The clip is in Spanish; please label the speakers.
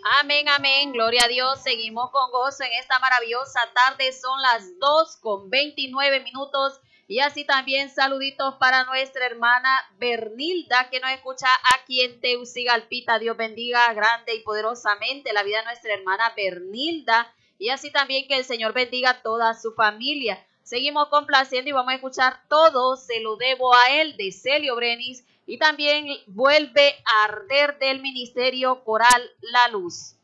Speaker 1: Amén, amén, gloria a Dios. Seguimos con gozo en esta maravillosa tarde. Son las 2:29. Y así también saluditos para nuestra hermana Bernilda, que nos escucha aquí en Teucigalpita. Dios bendiga grande y poderosamente la vida de nuestra hermana Bernilda. Y así también que el Señor bendiga a toda su familia. Seguimos complaciendo y vamos a escuchar Todo se lo debo a él, de Celio Brenis. Y también Vuelve a arder, del ministerio coral La Luz.